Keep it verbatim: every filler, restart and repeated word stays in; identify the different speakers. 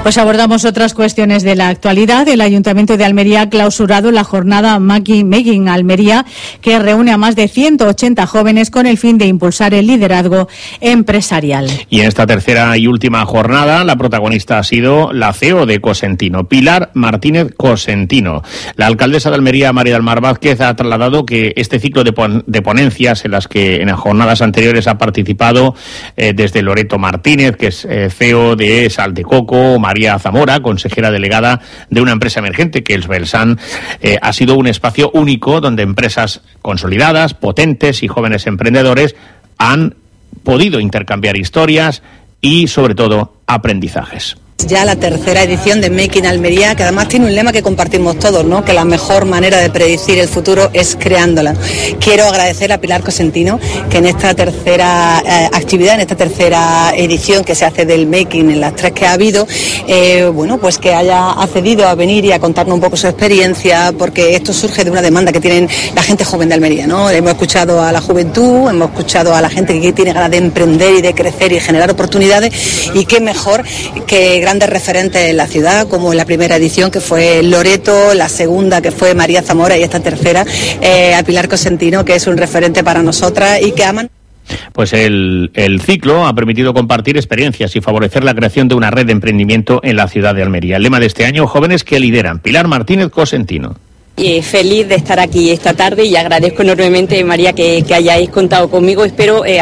Speaker 1: Pues abordamos otras cuestiones de la actualidad. El Ayuntamiento de Almería ha clausurado la jornada Making Almería, que reúne a más de ciento ochenta jóvenes con el fin de impulsar el liderazgo empresarial.
Speaker 2: Y en esta tercera y última jornada, la protagonista ha sido la C E O de Cosentino, Pilar Martínez Cosentino. La alcaldesa de Almería, María del Mar Vázquez, ha trasladado que este ciclo de, pon- de ponencias en las que en las jornadas anteriores ha participado eh, desde Loreto Martínez, que es eh, C E O de Sal de Coco, María Zamora, consejera delegada de una empresa emergente que es Belsan, eh, ha sido un espacio único donde empresas consolidadas, potentes y jóvenes emprendedores han podido intercambiar historias y, sobre todo, aprendizajes.
Speaker 3: Ya la tercera edición de Making Almería, que además tiene un lema que compartimos todos, ¿no? Que la mejor manera de predecir el futuro es creándola. Quiero agradecer a Pilar Cosentino que en esta tercera eh, actividad, en esta tercera edición que se hace del Making, en las tres que ha habido, eh, bueno, pues que haya accedido a venir y a contarnos un poco su experiencia, porque esto surge de una demanda que tienen la gente joven de Almería, ¿no? Hemos escuchado a la juventud, hemos escuchado a la gente que tiene ganas de emprender y de crecer y generar oportunidades, y qué mejor que grandes referentes en la ciudad, como en la primera edición que fue Loreto, la segunda que fue María Zamora y esta tercera eh, a Pilar Cosentino, que es un referente para nosotras y que aman.
Speaker 2: Pues el, el ciclo ha permitido compartir experiencias y favorecer la creación de una red de emprendimiento en la ciudad de Almería. El lema de este año, jóvenes que lideran. Pilar Martínez Cosentino.
Speaker 4: Y feliz de estar aquí esta tarde y agradezco enormemente, María, que, que hayáis contado conmigo. Espero eh,